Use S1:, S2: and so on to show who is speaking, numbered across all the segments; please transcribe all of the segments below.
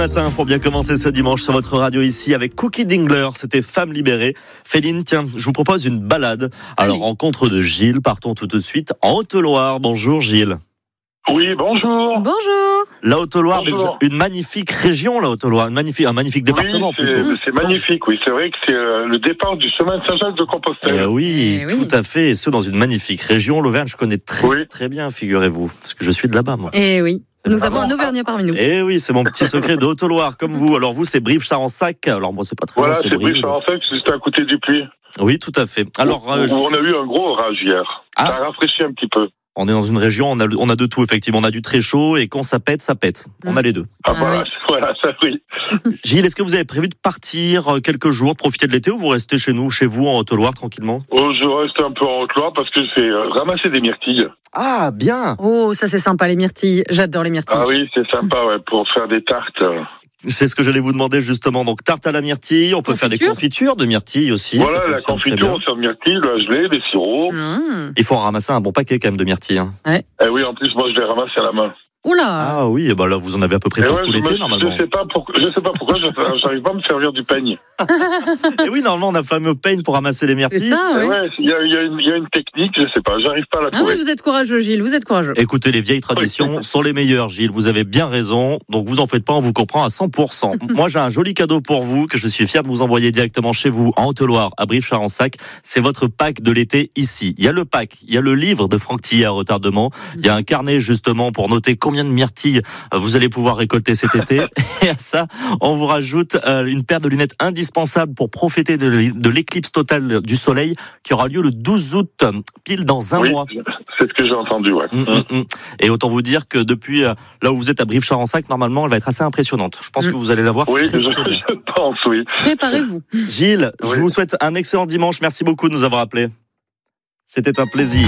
S1: matin pour bien commencer ce dimanche sur votre radio ici avec Cookie Dingler. C'était Femme libérée. Féline, tiens, je vous propose une balade. Alors, rencontre de Gilles. Partons tout de suite en Haute-Loire. Bonjour Gilles.
S2: Oui, bonjour.
S3: Bonjour.
S1: La Haute-Loire, une magnifique région, la Haute-Loire, un magnifique département plutôt.
S2: C'est magnifique, oui. C'est vrai que c'est le départ du chemin de Saint-Jacques-de-Compostelle.
S1: Oui, tout à fait. Et ce, dans une magnifique région. L'Auvergne, je connais très bien, figurez-vous, parce que je suis de là-bas, moi.
S3: Eh oui. Nous avons un Auvergnat parmi nous.
S1: Eh oui, c'est mon petit secret de Haute-Loire, comme vous. Alors vous, c'est Brive-Charensac. Alors moi, c'est pas très
S2: loin.
S1: Voilà,
S2: c'est Brive-Charensac, c'est juste à côté du Puy.
S1: Oui, tout à fait. Alors,
S2: on a eu un gros orage hier. Ça a rafraîchi un petit peu.
S1: On est dans une région, on a de tout, effectivement. On a du très chaud et quand ça pète, ça pète. On a les deux.
S2: Voilà, ça oui.
S1: Gilles, est-ce que vous avez prévu de partir quelques jours, de profiter de l'été, ou vous restez chez vous, en Haute-Loire, tranquillement?
S2: Je reste un peu en Haute-Loire parce que je fais ramasser des myrtilles.
S1: Ah, bien.
S3: Oh, ça c'est sympa, les myrtilles. J'adore les myrtilles.
S2: Ah oui, c'est sympa, pour faire des tartes.
S1: C'est ce que j'allais vous demander justement. Donc tarte à la myrtille, on peut faire des confitures de myrtille aussi.
S2: Voilà, la confiture, on sert de myrtille, de la gelée, des sirops.
S1: Il faut en ramasser un bon paquet quand même de myrtilles. Hein.
S3: Ouais.
S2: Eh oui, en plus, moi je les ramasse à la main.
S3: Oula.
S1: Ah oui, et là vous en avez à peu près pour tout l'été normalement.
S2: Je sais pas pourquoi j'arrive pas à me servir du peigne.
S1: Et oui, normalement on a le fameux peigne pour ramasser les myrtilles.
S3: C'est ça, oui.
S2: Il y a une technique, je sais pas, j'arrive pas à la trouver.
S3: Oui, vous êtes courageux, Gilles, vous êtes courageux.
S1: Écoutez, les vieilles traditions sont les meilleures, Gilles. Vous avez bien raison, donc vous en faites pas, on vous comprend à 100%. Moi j'ai un joli cadeau pour vous que je suis fier de vous envoyer directement chez vous en Haute-Loire, à Brive-Charensac. C'est votre pack de l'été ici. Il y a le pack, il y a le livre de Franck Tillet à retardement, il y a un carnet justement pour noter combien de myrtilles vous allez pouvoir récolter cet été. Et à ça, on vous rajoute une paire de lunettes indispensables pour profiter de l'éclipse totale du soleil qui aura lieu le 12 août, pile dans un mois.
S2: C'est ce que j'ai entendu, ouais.
S1: Et autant vous dire que depuis là où vous êtes à Brive-Charensac, normalement, elle va être assez impressionnante. Je pense que vous allez la voir.
S2: Oui, je pense, oui.
S3: Préparez-vous.
S1: Gilles, je vous souhaite un excellent dimanche. Merci beaucoup de nous avoir appelés. C'était un plaisir.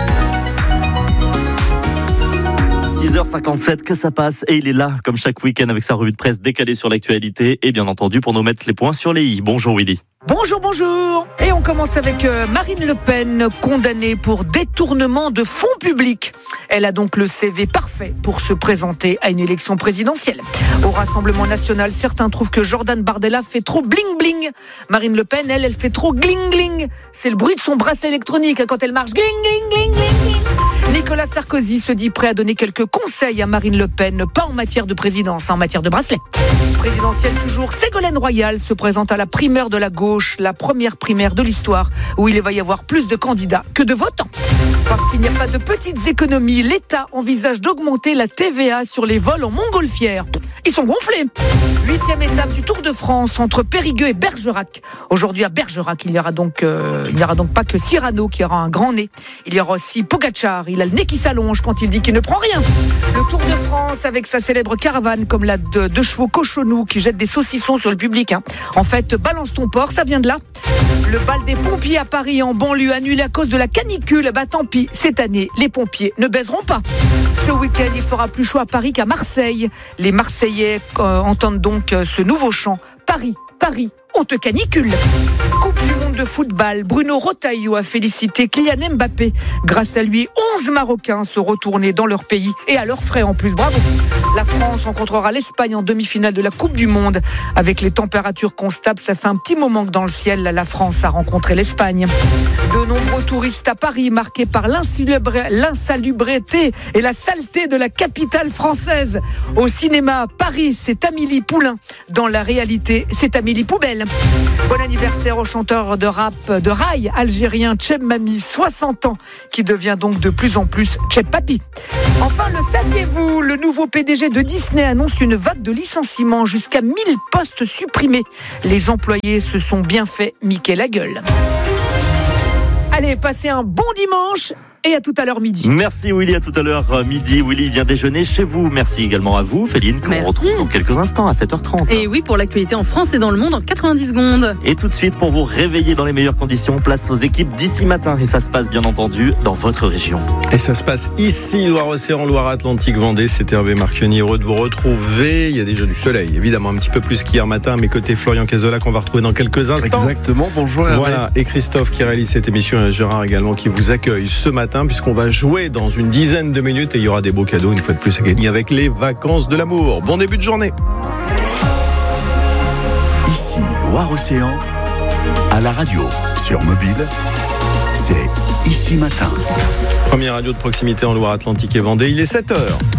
S1: 6h57, que ça passe, et il est là, comme chaque week-end, avec sa revue de presse décalée sur l'actualité, et bien entendu, pour nous mettre les points sur les i. Bonjour Willy.
S4: Bonjour. Et on commence avec Marine Le Pen, condamnée pour détournement de fonds publics. Elle a donc le CV parfait pour se présenter à une élection présidentielle. Au Rassemblement national, certains trouvent que Jordan Bardella fait trop bling-bling. Marine Le Pen, elle fait trop gling-gling. C'est le bruit de son bracelet électronique quand elle marche. Gling-gling-gling-gling-gling. Nicolas Sarkozy se dit prêt à donner quelques conseils à Marine Le Pen, pas en matière de présidence, en matière de bracelet. Présidentielle toujours, Ségolène Royal se présente à la primaire de la gauche, la première primaire de l'histoire, où il va y avoir plus de candidats que de votants. Parce qu'il n'y a pas de petites économies, l'État envisage d'augmenter la TVA sur les vols en montgolfière. Ils sont gonflés. 8e étape du Tour de France entre Périgueux et Bergerac. Aujourd'hui à Bergerac, il n'y aura donc pas que Cyrano qui aura un grand nez. Il y aura aussi Pogacar, il a le nez qui s'allonge quand il dit qu'il ne prend rien. Le Tour de France avec sa célèbre caravane comme la de deux chevaux cochonous qui jettent des saucissons sur le public. En fait, balance ton porc, ça vient de là. Le bal des pompiers à Paris en banlieue annulé à cause de la canicule. Tant pis, cette année, les pompiers ne baiseront pas. Ce week-end, il fera plus chaud à Paris qu'à Marseille. Les Marseillais entendent donc ce nouveau chant. Paris, Paris, on te canicule. Coupe du monde de football, Bruno Retailleau a félicité Kylian Mbappé. Grâce à lui, 11 Marocains se retournaient dans leur pays et à leurs frais en plus. Bravo. La France rencontrera l'Espagne en demi-finale de la Coupe du Monde. Avec les températures constables, ça fait un petit moment que dans le ciel, la France a rencontré l'Espagne. De nombreux touristes à Paris, marqués par l'insalubrité et la saleté de la capitale française. Au cinéma, Paris, c'est Amélie Poulain. Dans la réalité, c'est Amélie Poubelle. Bon anniversaire au chanteur de rap de rail algérien Cheb Mami, 60 ans, qui devient donc de plus en plus Cheb Papi. Enfin, le saviez-vous, le nouveau PDG de Disney annonce une vague de licenciements, jusqu'à 1000 postes supprimés. Les employés se sont bien fait miquer la gueule. Allez, passez un bon dimanche et à tout à l'heure midi.
S1: Merci Willy, à tout à l'heure midi. Willy vient déjeuner chez vous. Merci également à vous, Féline, qu'on retrouve dans quelques instants à 7h30.
S3: Et oui, pour l'actualité en France et dans le monde en 90 secondes.
S1: Et tout de suite, pour vous réveiller dans les meilleures conditions, place aux équipes d'ici matin. Et ça se passe bien entendu dans votre région.
S5: Et ça se passe ici, Loire-Océan, Loire-Atlantique, Vendée. C'est Hervé Marchionni, heureux de vous retrouver. Il y a déjà du soleil, évidemment, un petit peu plus qu'hier matin. Mais côté Florian Cazola, qu'on va retrouver dans quelques instants.
S6: Exactement, bonjour Hervé.
S5: Voilà, et Christophe qui réalise cette émission, et Gérard également qui vous accueille ce matin, puisqu'on va jouer dans une dizaine de minutes et il y aura des beaux cadeaux une fois de plus à gagner avec les vacances de l'amour. Bon début de journée.
S6: Ici, Loire-Océan, à la radio, sur mobile, c'est Ici Matin.
S5: Première radio de proximité en Loire-Atlantique et Vendée, il est 7h.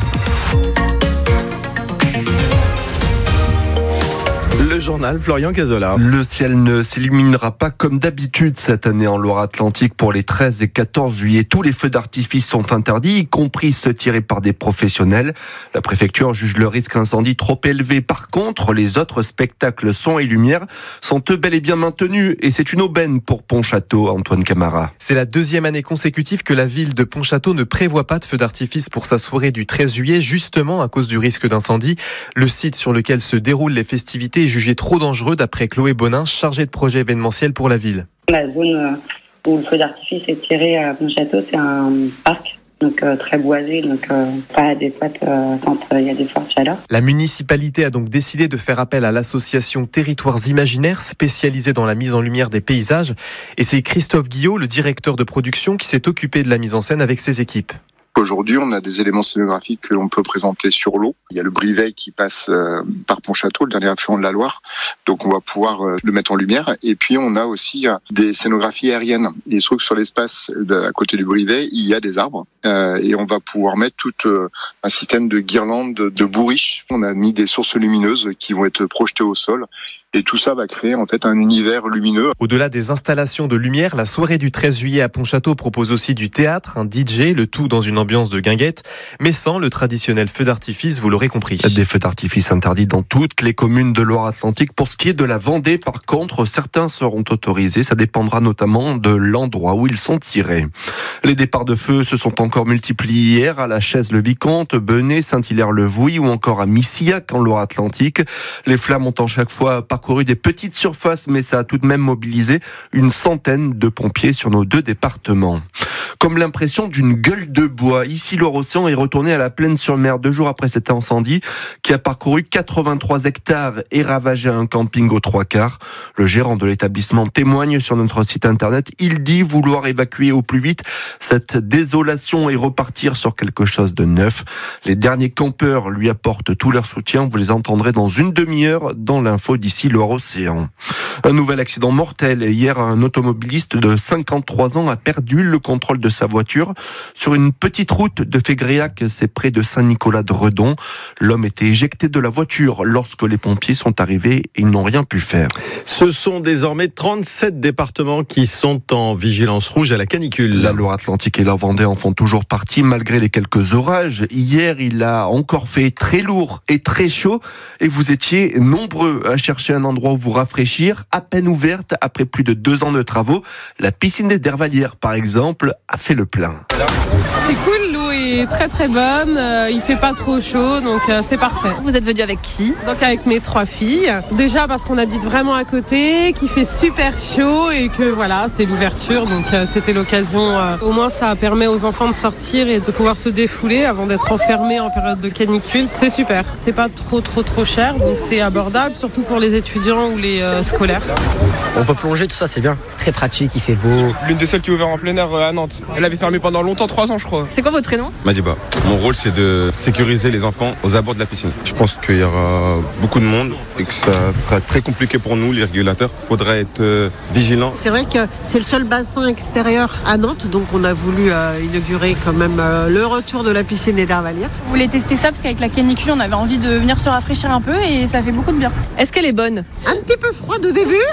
S5: Le journal Florian Cazola.
S7: Le ciel ne s'illuminera pas comme d'habitude cette année en Loire-Atlantique pour les 13 et 14 juillet. Tous les feux d'artifice sont interdits, y compris ceux tirés par des professionnels. La préfecture juge le risque incendie trop élevé. Par contre, les autres spectacles son et lumière sont eux bel et bien maintenus. Et c'est une aubaine pour Pontchâteau, Antoine Camara.
S8: C'est la deuxième année consécutive que la ville de Pontchâteau ne prévoit pas de feux d'artifice pour sa soirée du 13 juillet, justement à cause du risque d'incendie. Le site sur lequel se déroulent les festivités est jugé trop dangereux d'après Chloé Bonin, chargée de projet événementiel pour la ville.
S9: La zone où le feu d'artifice est tiré à Pontchâteau, c'est un parc, donc très boisé, donc pas adéquate quand il y a des fortes chaleurs.
S8: La municipalité a donc décidé de faire appel à l'association Territoires Imaginaires, spécialisée dans la mise en lumière des paysages. Et c'est Christophe Guillot, le directeur de production, qui s'est occupé de la mise en scène avec ses équipes.
S10: Aujourd'hui, on a des éléments scénographiques que l'on peut présenter sur l'eau. Il y a le Briveil qui passe par Pontchâteau, le dernier affluent de la Loire. Donc, on va pouvoir le mettre en lumière. Et puis, on a aussi des scénographies aériennes. Il se trouve que sur l'espace à côté du Briveil, il y a des arbres. Et on va pouvoir mettre tout un système de guirlandes de bourriches. On a mis des sources lumineuses qui vont être projetées au sol. Et tout ça va créer en fait un univers lumineux.
S8: Au-delà des installations de lumière, la soirée du 13 juillet à Pontchâteau propose aussi du théâtre, un DJ, le tout dans une ambiance de guinguette, mais sans le traditionnel feu d'artifice, vous l'aurez compris.
S7: Des feux d'artifice interdits dans toutes les communes de Loire-Atlantique. Pour ce qui est de la Vendée, par contre, certains seront autorisés. Ça dépendra notamment de l'endroit où ils sont tirés. Les départs de feu se sont encore multipliés hier à la Chaise-le-Vicomte, Benay, Saint-Hilaire-le-Vouy ou encore à Missillac en Loire-Atlantique. Les flammes ont en chaque fois parcouru des petites surfaces, mais ça a tout de même mobilisé une centaine de pompiers sur nos deux départements. Comme l'impression d'une gueule de bois. Ici, Loire-Océan est retourné à la Plaine-sur-Mer 2 jours après cet incendie qui a parcouru 83 hectares et ravagé un camping aux 3/4. Le gérant de l'établissement témoigne sur notre site internet. Il dit vouloir évacuer au plus vite cette désolation et repartir sur quelque chose de neuf. Les derniers campeurs lui apportent tout leur soutien. Vous les entendrez dans une demi-heure dans l'info d'ici Loire-Océan. Un nouvel accident mortel. Hier, un automobiliste de 53 ans a perdu le contrôle de sa voiture sur une petite route de Fégréac, c'est près de Saint-Nicolas-de-Redon. L'homme était éjecté de la voiture lorsque les pompiers sont arrivés et ils n'ont rien pu faire.
S5: Ce sont désormais 37 départements qui sont en vigilance rouge à la canicule.
S7: La Loire-Atlantique et la Vendée en font toujours partie malgré les quelques orages. Hier, il a encore fait très lourd et très chaud et vous étiez nombreux à chercher un endroit où vous rafraîchir. À peine ouverte après plus de 2 ans de travaux, la piscine des Dervalières, par exemple, a fait le plein.
S11: C'est cool, l'eau est très très bonne, il fait pas trop chaud, donc c'est parfait.
S3: Vous êtes venu avec qui?
S11: Donc avec mes 3 filles. Déjà parce qu'on habite vraiment à côté, qu'il fait super chaud et que voilà, c'est l'ouverture, donc c'était l'occasion. Au moins ça permet aux enfants de sortir et de pouvoir se défouler avant d'être enfermés en période de canicule. C'est super, c'est pas trop cher, donc c'est abordable, surtout pour les étudiants ou les scolaires.
S12: On peut plonger, tout ça c'est bien, très pratique, il fait beau.
S13: L'une des seules qui est ouverte en plein air à Nantes. Elle avait fermé pendant longtemps, 3 ans je crois.
S3: C'est quoi votre prénom?
S14: Madiba. Mon rôle c'est de sécuriser les enfants aux abords de la piscine. Je pense qu'il y aura beaucoup de monde et que ça sera très compliqué pour nous les régulateurs. Il faudra être vigilants.
S15: C'est vrai que c'est le seul bassin extérieur à Nantes, donc on a voulu inaugurer quand même le retour de la piscine des Dervalières.
S16: On voulait tester ça parce qu'avec la canicule on avait envie de venir se rafraîchir un peu et ça fait beaucoup de bien.
S3: Est-ce qu'elle est bonne?
S15: Un petit peu froide au début,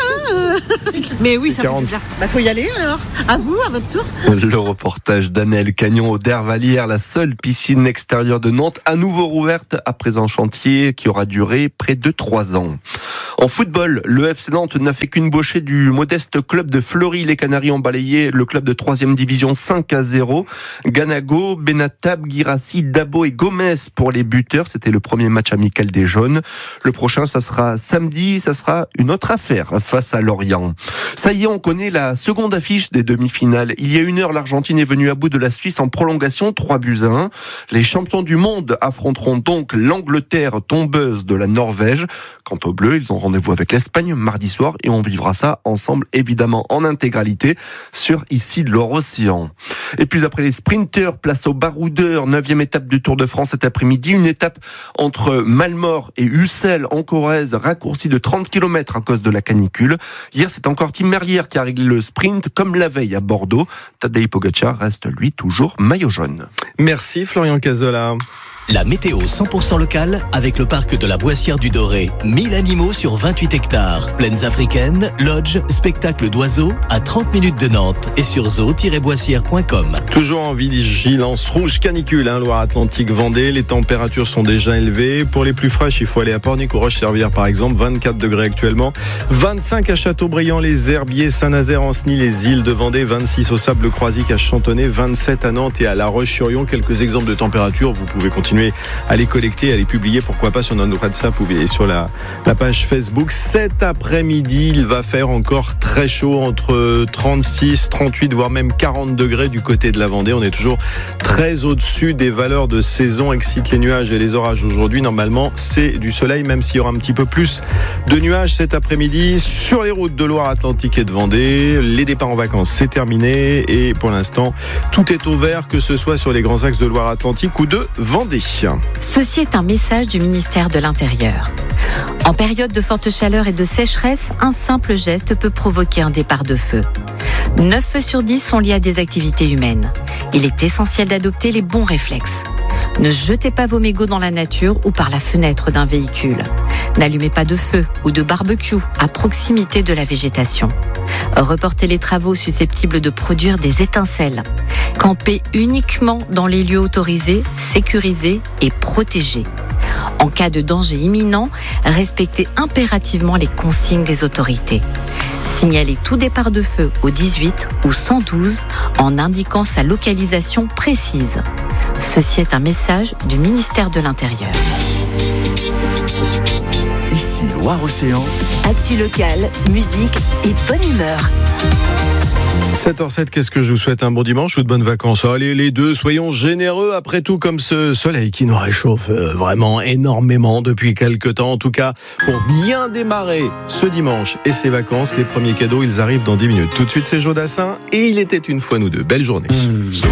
S15: mais oui, ça fait du bien. Faut y aller alors. À vous, à votre tour.
S7: Le reportage d'Annelle Cagnon aux Dervalières, la seule piscine extérieure de Nantes, à nouveau rouverte après un chantier qui aura duré près de 3 ans. En football, le FC Nantes n'a fait qu'une bauchée du modeste club de Fleury. Les Canaries ont balayé le club de 3e division 5-0. Ganago, Benatab, Guirassi, Dabo et Gomez pour les buteurs. C'était le premier match amical des jaunes. Le prochain, ça sera samedi. Ça sera une autre affaire face à Lorient. Ça y est, on connaît la seconde affiche des demi-finales. Il y a 1 heure, l'Argentine est venue à bout de la Suisse en prolongation 3-1. Les champions du monde affronteront donc l'Angleterre tombeuse de la Norvège. Quant aux Bleus, ils ont rendez-vous avec l'Espagne mardi soir et on vivra ça ensemble, évidemment, en intégralité sur Ici l'Océan. Et puis après les sprinteurs, place aux baroudeurs, 9e étape du Tour de France cet après-midi. Une étape entre Malmort et Ussel en Corrèze, raccourcie de 30 km à cause de la canicule. Hier, c'est encore Tim Merlier qui a réglé le sprint, comme la veille à Bordeaux. Tadej Pogacar reste, lui, toujours maillot jaune.
S5: Merci Florian Cazola.
S17: La météo 100% locale avec le parc de la Boissière du Doré. 1000 animaux sur 28 hectares. Plaines africaines, lodge, spectacle d'oiseaux à 30 minutes de Nantes et sur zoo-boissière.com.
S5: Toujours en vigilance rouge canicule, Loire-Atlantique, Vendée. Les températures sont déjà élevées. Pour les plus fraîches, il faut aller à Pornic ou Roche-Servière par exemple. 24 degrés actuellement. 25 à Châteaubriand, les Herbiers, Saint-Nazaire, Ancenis, les îles de Vendée. 26 au Sable-Croisic, à Chantonnay. 27 à Nantes et à La Roche-sur-Yon. Quelques exemples de températures. Vous pouvez continuer à les collecter, à les publier, pourquoi pas sur notre WhatsApp ou sur la page Facebook. Cet après-midi, il va faire encore très chaud, entre 36, 38, voire même 40 degrés du côté de la Vendée. On est toujours très au-dessus des valeurs de saison. Excite les nuages et les orages aujourd'hui. Normalement, c'est du soleil, même s'il y aura un petit peu plus de nuages cet après-midi sur les routes de Loire-Atlantique et de Vendée. Les départs en vacances, c'est terminé et pour l'instant, tout est au vert, que ce soit sur les grands axes de Loire-Atlantique ou de Vendée.
S18: Ceci est un message du ministère de l'Intérieur. En période de forte chaleur et de sécheresse, un simple geste peut provoquer un départ de feu. 9 feux sur 10 sont liés à des activités humaines. Il est essentiel d'adopter les bons réflexes. Ne jetez pas vos mégots dans la nature ou par la fenêtre d'un véhicule. N'allumez pas de feu ou de barbecue à proximité de la végétation. Reportez les travaux susceptibles de produire des étincelles. Campez uniquement dans les lieux autorisés, sécurisés et protégés. En cas de danger imminent, respectez impérativement les consignes des autorités. Signalez tout départ de feu au 18 ou 112 en indiquant sa localisation précise. Ceci est un message du ministère de l'Intérieur.
S6: Ici Loire-Océan.
S19: Actu locale, musique et bonne humeur.
S5: 7h07, qu'est-ce que je vous souhaite, un bon dimanche ou de bonnes vacances? Allez, les deux, soyons généreux après tout, comme ce soleil qui nous réchauffe vraiment énormément depuis quelques temps. En tout cas, pour bien démarrer ce dimanche et ses vacances, les premiers cadeaux, ils arrivent dans 10 minutes. Tout de suite, c'est Joe Dassin et il était une fois nous deux. Belle journée.